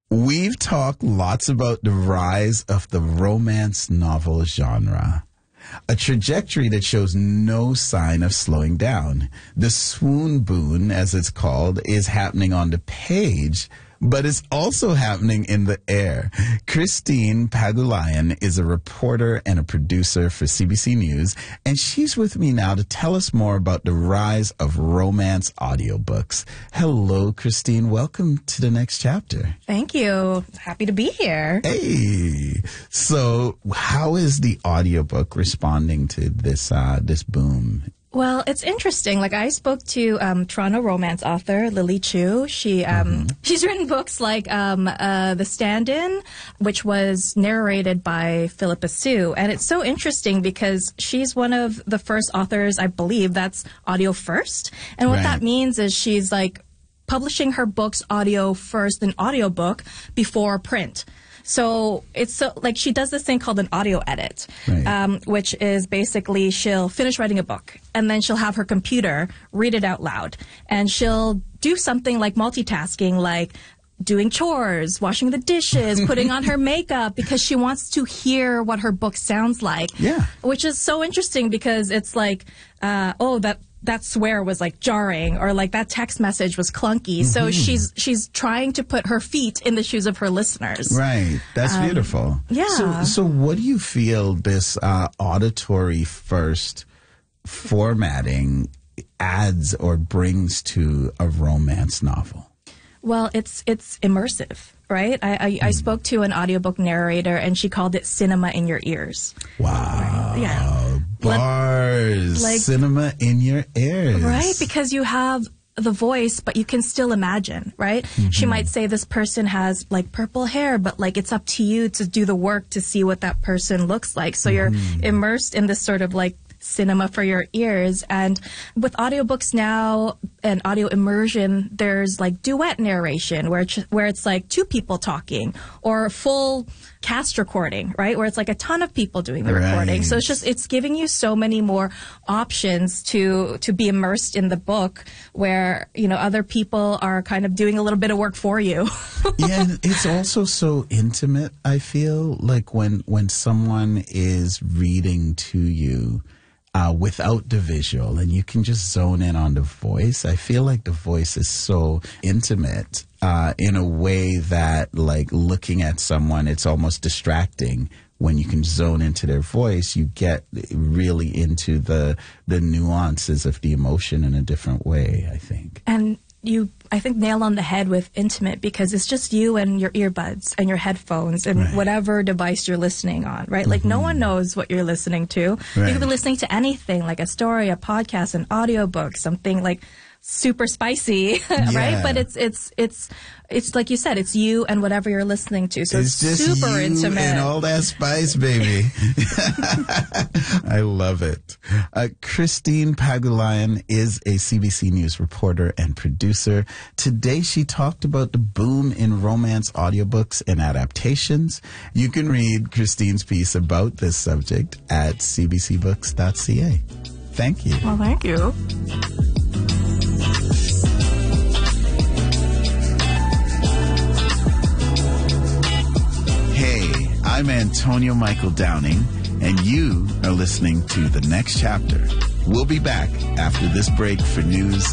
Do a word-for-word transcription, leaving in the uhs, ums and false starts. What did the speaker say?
We've talked lots about the rise of the romance novel genre, a trajectory that shows no sign of slowing down. The swoon boon, as it's called, is happening on the page, but it's also happening in the air. Christine Pagulayan is a reporter and a producer for C B C News, and she's with me now to tell us more about the rise of romance audiobooks. Hello, Christine. Welcome to the next chapter. Thank you. Happy to be here. Hey. So how is the audiobook responding to this uh, this boom? Well, it's interesting. Like, I spoke to um, Toronto romance author Lily Chu. She um, mm-hmm. she's written books like um, uh, The Stand-In, which was narrated by Philippa Soo. And it's so interesting because she's one of the first authors, I believe, that's audio first. And what Right. that means is she's like publishing her books audio first, an audiobook before print. So it's so, like, she does this thing called an audio edit, Right. um, which is basically she'll finish writing a book and then she'll have her computer read it out loud, and she'll do something like multitasking, like doing chores, washing the dishes, putting on her makeup, because she wants to hear what her book sounds like. Yeah. Which is so interesting because it's like, uh, oh, that that swear was like jarring, or like that text message was clunky. Mm-hmm. So she's she's trying to put her feet in the shoes of her listeners. Right. That's um, beautiful. Yeah. So, so what do you feel this uh, auditory first formatting adds or brings to a romance novel? Well, it's it's immersive, right? I, I, mm. I spoke to an audiobook narrator, and she called it cinema in your ears. Wow. Yeah. Bars. Like, cinema in your ears. Right, because you have the voice, but you can still imagine, right? Mm-hmm. She might say this person has like purple hair, but like it's up to you to do the work to see what that person looks like. So mm-hmm. you're immersed in this sort of like cinema for your ears. And with audiobooks now and audio immersion, there's like duet narration where it's, where it's like two people talking, or full cast recording, right? Where it's like a ton of people doing the right. recording. So it's just, it's giving you so many more options to, to be immersed in the book, where, you know, other people are kind of doing a little bit of work for you. Yeah, and it's also so intimate, I feel, like when, when someone is reading to you, Uh, without the visual, and you can just zone in on the voice. I feel like the voice is so intimate uh, in a way that, like, looking at someone, it's almost distracting. When you can zone into their voice, you get really into the the nuances of the emotion in a different way, I think. And you, I think, nail on the head with intimate, because it's just you and your earbuds and your headphones and right. whatever device you're listening on, right? Like, mm-hmm. no one knows what you're listening to. Right. You could be listening to anything, like a story, a podcast, an audiobook, something like super spicy, yeah. right? But it's it's it's it's like you said, it's you and whatever you're listening to. So it's, it's just super you intimate. And all that spice, baby. I love it. Uh, Christine Pagulayan is a C B C News reporter and producer. Today she talked about the boom in romance audiobooks and adaptations. You can read Christine's piece about this subject at c b c books dot c a. Thank you. Well, thank you. I'm Antonio Michael Downing, and you are listening to The Next Chapter. We'll be back after this break for news